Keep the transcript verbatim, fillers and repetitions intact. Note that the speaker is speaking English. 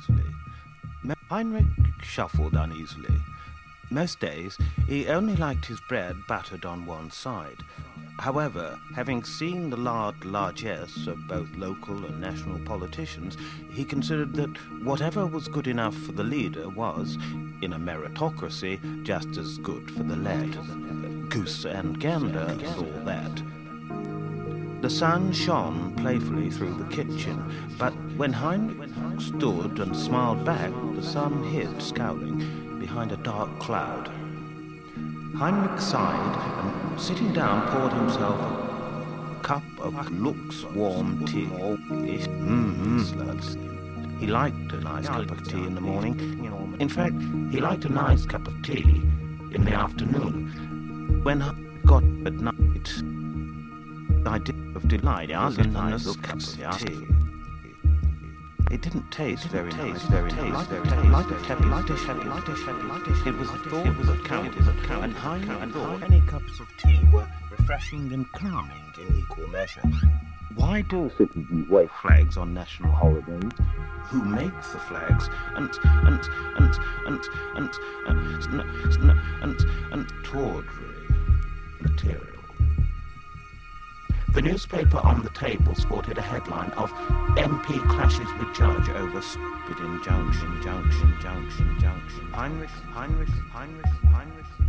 uneasily. Heinrich shuffled uneasily. Most days, he only liked his bread buttered on one side. However, having seen the large largesse of both local and national politicians, he considered that whatever was good enough for the leader was, in a meritocracy, just as good for the lad. Goose and gander and all that. The sun shone playfully through the kitchen, but when Heinrich stood and smiled back, the sun hid, scowling, behind a dark cloud. Heinrich sighed and, sitting down, poured himself a cup of lukewarm tea. Mm-hmm. He liked a nice cup of tea in the morning. In fact, he liked a nice cup of tea in the afternoon. When I got at night, I did of delight as a nice cup of tea. It didn't taste very nice, very nice, very nice, like a happy dish, happy dish, happy dish. It was the thought that counted, and Heinrich thought any cups of tea were refreshing and calming in equal measure. Why do citizens wave flags on national holidays? Who makes the flags? And and and and and and and and and tawdry material. The newspaper on the table sported a headline of M P clashes with judge over stupid injunction, junction, junction, junction. Heinrich, Heinrich, Heinrich, Heinrich.